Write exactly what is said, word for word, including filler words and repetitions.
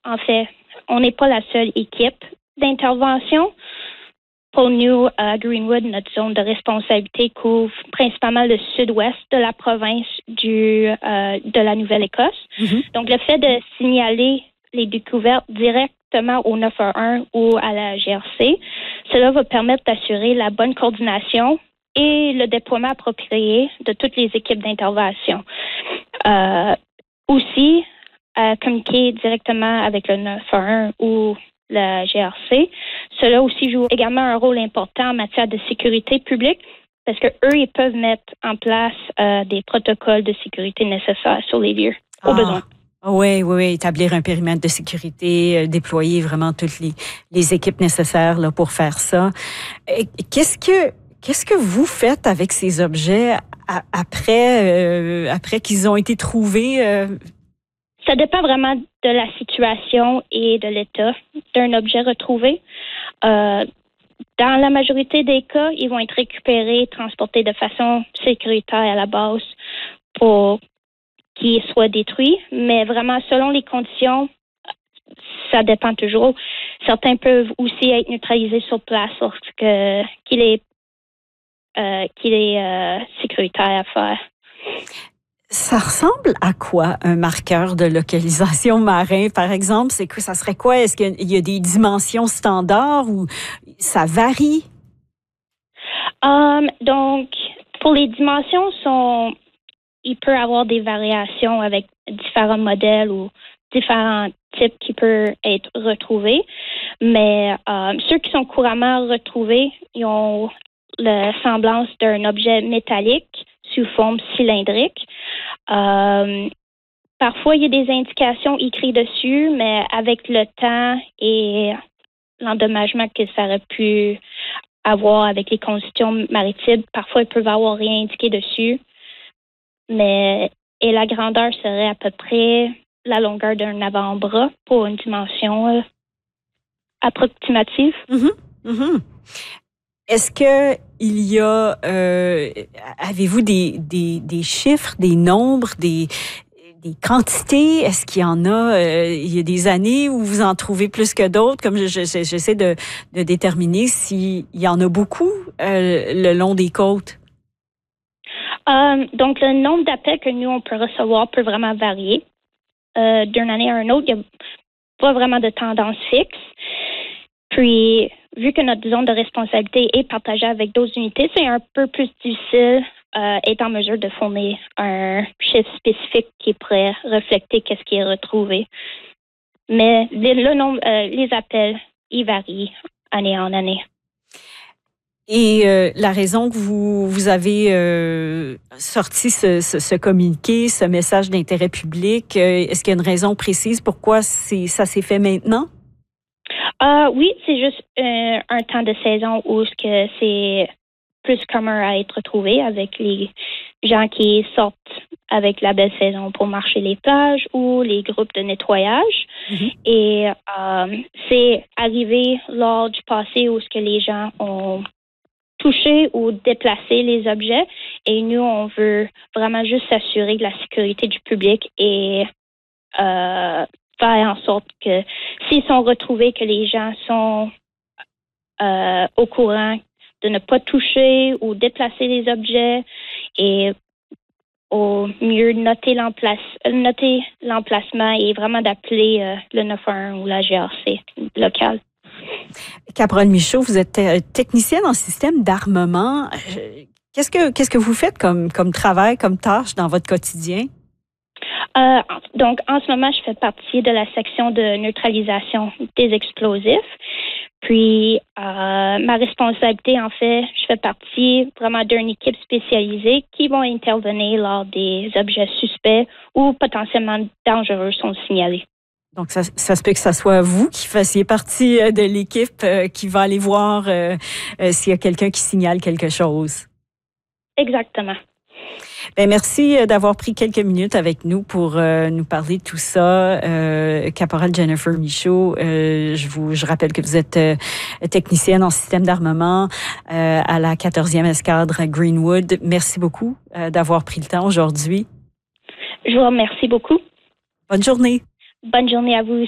en fait, on n'est pas la seule équipe d'intervention. Pour nous, à Greenwood, notre zone de responsabilité couvre principalement le sud-ouest de la province du, euh, de la Nouvelle-Écosse. Mm-hmm. Donc, le fait de signaler les découvertes directement au neuf un un ou à la G R C, cela va permettre d'assurer la bonne coordination et le déploiement approprié de toutes les équipes d'intervention. Euh, aussi, à communiquer directement avec le neuf un un ou la G R C. Cela aussi joue également un rôle important en matière de sécurité publique parce que eux, ils peuvent mettre en place euh, des protocoles de sécurité nécessaires sur les lieux, au ah. besoin. Oui, oui, oui, établir un périmètre de sécurité, euh, déployer vraiment toutes les, les équipes nécessaires là, pour faire ça. Et qu'est-ce que qu'est-ce que vous faites avec ces objets à, après euh, après qu'ils ont été trouvés? Euh... Ça dépend vraiment de la situation et de l'état d'un objet retrouvé. Euh, dans la majorité des cas, ils vont être récupérés, transportés de façon sécuritaire à la base pour qu'ils soient détruits. Mais vraiment, selon les conditions, ça dépend toujours. Certains peuvent aussi être neutralisés sur place lorsque qu'il est, euh, qu'il est euh, sécuritaire à faire. Ça ressemble à quoi un marqueur de localisation marin, par exemple? C'est que ça serait quoi? Est-ce qu'il y a des dimensions standards ou ça varie? Um, donc, pour les dimensions, sont, il peut y avoir des variations avec différents modèles ou différents types qui peuvent être retrouvés. Mais um, ceux qui sont couramment retrouvés, ils ont la semblance d'un objet métallique sous forme cylindrique. Euh, parfois, il y a des indications écrites dessus, mais avec le temps et l'endommagement que ça aurait pu avoir avec les conditions maritimes, parfois, ils peuvent avoir rien indiqué dessus. Mais et la grandeur serait à peu près la longueur d'un avant-bras pour une dimension euh, approximative. Mm-hmm. Mm-hmm. Est-ce que il y a, euh, avez-vous des, des, des chiffres, des nombres, des, des quantités? Est-ce qu'il y en a, euh, il y a des années où vous en trouvez plus que d'autres? Comme je, je, j'essaie de, de déterminer s'il y en a beaucoup euh, le long des côtes. Euh, donc, le nombre d'appels que nous, on peut recevoir peut vraiment varier euh, d'une année à une autre. Il n'y a pas vraiment de tendance fixe. Puis, vu que notre zone de responsabilité est partagée avec d'autres unités, c'est un peu plus difficile euh, être en mesure de fournir un chiffre spécifique qui pourrait refléter qu'est-ce qui est retrouvé. Mais les, le nombre, euh, les appels, ils varient année en année. Et euh, la raison que vous, vous avez euh, sorti ce, ce, ce communiqué, ce message d'intérêt public, euh, est-ce qu'il y a une raison précise pourquoi c'est, ça s'est fait maintenant? Euh, oui, c'est juste euh, un temps de saison où que c'est plus commun à être retrouvé avec les gens qui sortent avec la belle saison pour marcher les plages ou les groupes de nettoyage. Mm-hmm. Et euh, c'est arrivé lors du passé où ce que les gens ont touché ou déplacé les objets. Et nous, on veut vraiment juste s'assurer de la sécurité du public et euh, faire en sorte que s'ils sont retrouvés, que les gens sont euh, au courant de ne pas toucher ou déplacer les objets et au mieux noter, l'emplace, noter l'emplacement et vraiment d'appeler euh, le neuf un un ou la G R C locale. Caporal Michaud, vous êtes technicienne en système d'armement. Qu'est-ce que, qu'est-ce que vous faites comme, comme travail, comme tâche dans votre quotidien? Euh, donc, en ce moment, je fais partie de la section de neutralisation des explosifs. Puis, euh, ma responsabilité, en fait, je fais partie vraiment d'une équipe spécialisée qui vont intervenir lors des objets suspects ou potentiellement dangereux sont signalés. Donc, ça, ça se peut que ça soit vous qui fassiez partie de l'équipe euh, qui va aller voir euh, euh, s'il y a quelqu'un qui signale quelque chose. Exactement. Ben merci d'avoir pris quelques minutes avec nous pour euh, nous parler de tout ça. Euh, Caporal Jennifer Michaud, euh, je vous je rappelle que vous êtes euh, technicienne en système d'armement euh, à la quatorzième escadre Greenwood. Merci beaucoup euh, d'avoir pris le temps aujourd'hui. Je vous remercie beaucoup. Bonne journée. Bonne journée à vous.